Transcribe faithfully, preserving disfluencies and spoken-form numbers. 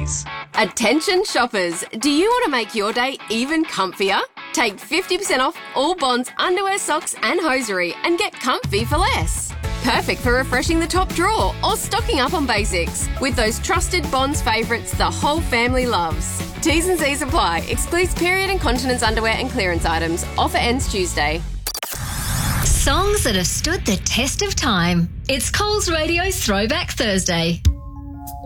Bonds. Attention shoppers, do you want to make your day even comfier? Take fifty percent off all Bonds underwear, socks and hosiery and get comfy for less. Perfect for refreshing the top drawer or stocking up on basics with those trusted Bonds favourites the whole family loves. T's and C's apply. Excludes period and continence underwear and clearance items. Offer ends Tuesday. Songs that have stood the test of time. It's Coles Radio Throwback Thursday.